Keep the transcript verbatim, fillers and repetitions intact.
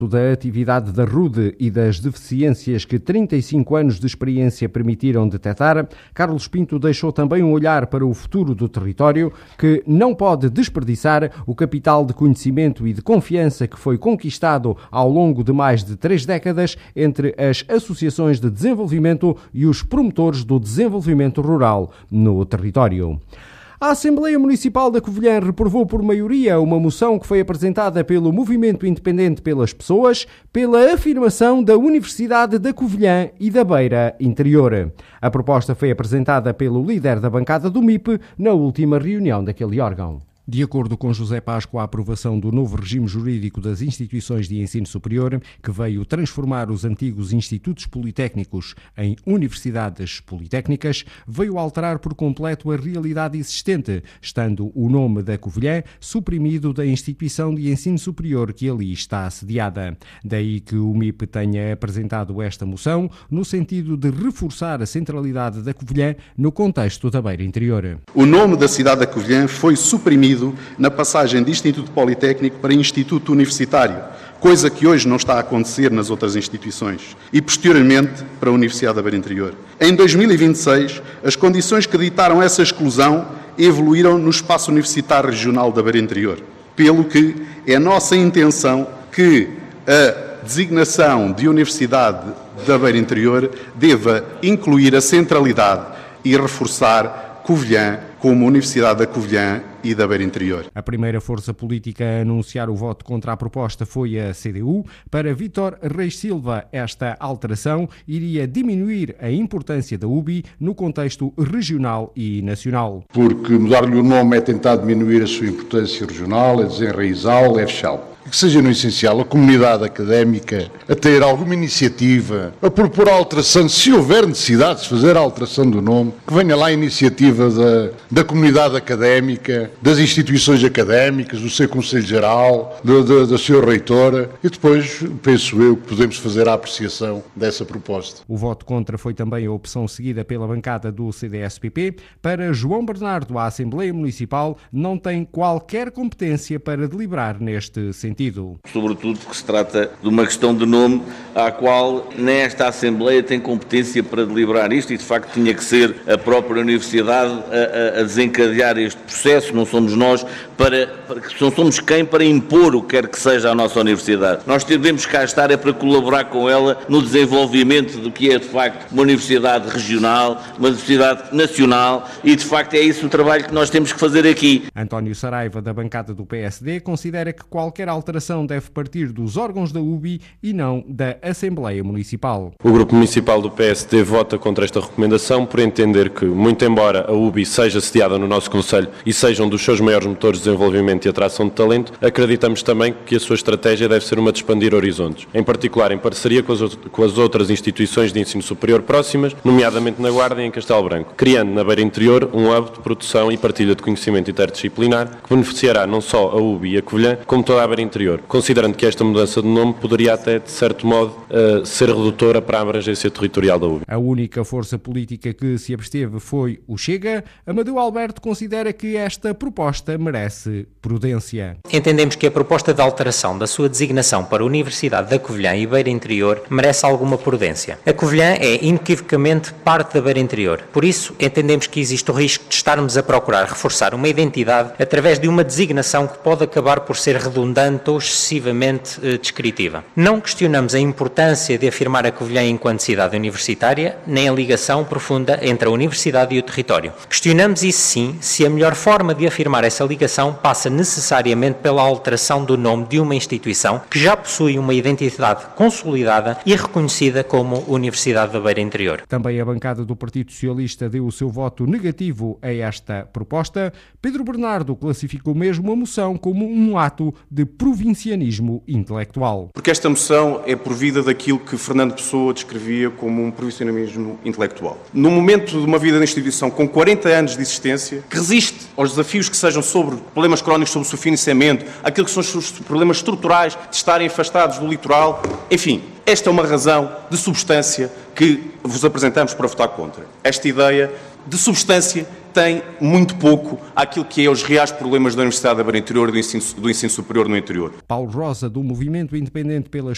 Da atividade da RUDE e das deficiências que trinta e cinco anos de experiência permitiram detectar, Carlos Pinto deixou também um olhar para o futuro do território, que não pode desperdiçar o capital de conhecimento e de confiança que foi conquistado ao longo de mais de três décadas entre as associações de desenvolvimento e os promotores do desenvolvimento rural no território. A Assembleia Municipal da Covilhã reprovou por maioria uma moção que foi apresentada pelo Movimento Independente pelas Pessoas pela afirmação da Universidade da Covilhã e da Beira Interior. A proposta foi apresentada pelo líder da bancada do M I P na última reunião daquele órgão. De acordo com José Páscoa, a aprovação do novo regime jurídico das instituições de ensino superior, que veio transformar os antigos institutos politécnicos em universidades politécnicas, veio alterar por completo a realidade existente, estando o nome da Covilhã suprimido da instituição de ensino superior que ali está assediada. Daí que o M I P tenha apresentado esta moção, no sentido de reforçar a centralidade da Covilhã no contexto da Beira Interior. O nome da cidade da Covilhã foi suprimido na passagem de Instituto Politécnico para Instituto Universitário, coisa que hoje não está a acontecer nas outras instituições, e posteriormente para a Universidade da Beira Interior. Em dois mil e vinte e seis, as condições que ditaram essa exclusão evoluíram no espaço universitário regional da Beira Interior, pelo que é nossa intenção que a designação de Universidade da Beira Interior deva incluir a centralidade e reforçar Covilhã como Universidade da Covilhã e da Beira Interior. A primeira força política a anunciar o voto contra a proposta foi a C D U. Para Vítor Reis Silva, esta alteração iria diminuir a importância da U B I no contexto regional e nacional. Porque mudar-lhe o nome é tentar diminuir a sua importância regional, é desenraizá-lo, é fechá-lo. Que seja no essencial a comunidade académica a ter alguma iniciativa, a propor a alteração, se houver necessidade de fazer a alteração do nome, que venha lá a iniciativa da, da comunidade académica, das instituições académicas, do seu Conselho Geral, da, da, da sua Reitora, e depois, penso eu, que podemos fazer a apreciação dessa proposta. O voto contra foi também a opção seguida pela bancada do C D S P P. Para João Bernardo, a Assembleia Municipal não tem qualquer competência para deliberar neste sentido. Sobretudo porque se trata de uma questão de nome à qual nesta Assembleia tem competência para deliberar isto e de facto tinha que ser a própria Universidade a, a, a desencadear este processo, não somos nós para, para, não somos quem para impor o que quer que seja a nossa Universidade. Nós devemos cá estar é para colaborar com ela no desenvolvimento do que é de facto uma Universidade regional, uma Universidade nacional e de facto é isso o trabalho que nós temos que fazer aqui. António Saraiva, da bancada do P S D, considera que qualquer alteração deve partir dos órgãos da U B I e não da Assembleia Municipal. O Grupo Municipal do P S D vota contra esta recomendação por entender que, muito embora a U B I seja sediada no nosso Conselho e seja um dos seus maiores motores de desenvolvimento e atração de talento, acreditamos também que a sua estratégia deve ser uma de expandir horizontes, em particular em parceria com as, com as outras instituições de ensino superior próximas, nomeadamente na Guarda e em Castelo Branco, criando na Beira Interior um hub de produção e partilha de conhecimento interdisciplinar que beneficiará não só a U B I e a Covilhã, como toda a Beira Interior, considerando que esta mudança de nome poderia até, de certo modo, uh, ser redutora para a abrangência territorial da U B I. A única força política que se absteve foi o Chega. Amadeu Alberto considera que esta proposta merece prudência. Entendemos que a proposta de alteração da sua designação para a Universidade da Covilhã e Beira Interior merece alguma prudência. A Covilhã é inequivocamente parte da Beira Interior. Por isso, entendemos que existe o risco de estarmos a procurar reforçar uma identidade através de uma designação que pode acabar por ser redundante ou excessivamente eh, descritiva. Não questionamos a importância de afirmar a Covilhã enquanto cidade universitária, nem a ligação profunda entre a universidade e o território. Questionamos isso sim, se a melhor forma de afirmar essa ligação passa necessariamente pela alteração do nome de uma instituição que já possui uma identidade consolidada e reconhecida como Universidade da Beira Interior. Também a bancada do Partido Socialista deu o seu voto negativo a esta proposta. Pedro Bernardo classificou mesmo a moção como um ato de provincianismo intelectual. Porque esta moção é provida daquilo que Fernando Pessoa descrevia como um provincianismo intelectual. No momento de uma vida de instituição com quarenta anos de existência, que resiste aos desafios que sejam sobre problemas crónicos, sobre o seu financiamento, aquilo que são os problemas estruturais de estarem afastados do litoral, enfim, esta é uma razão de substância que vos apresentamos para votar contra. Esta ideia de substância tem muito pouco àquilo que é os reais problemas da Universidade da Beira Interior e do ensino, do ensino superior no interior. Paulo Rosa, do Movimento Independente pelas